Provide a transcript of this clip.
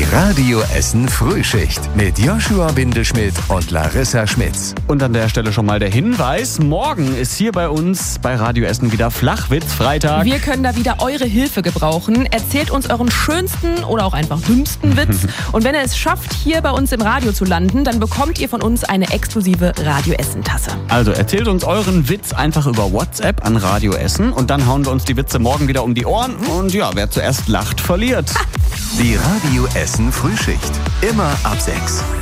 Radio Essen Frühschicht mit Joshua Windelschmidt und Larissa Schmitz. Und an der Stelle schon mal der Hinweis, morgen ist hier bei uns bei Radio Essen wieder Flachwitz-Freitag. Wir können da wieder eure Hilfe gebrauchen. Erzählt uns euren schönsten oder auch einfach dümmsten Witz. Und wenn ihr es schafft, hier bei uns im Radio zu landen, dann bekommt ihr von uns eine exklusive Radio Essen-Tasse. Also erzählt uns euren Witz einfach über WhatsApp an Radio Essen und dann hauen wir uns die Witze morgen wieder um die Ohren. Und ja, wer zuerst lacht, verliert. Die Radio Essen Frühschicht. Immer ab 6.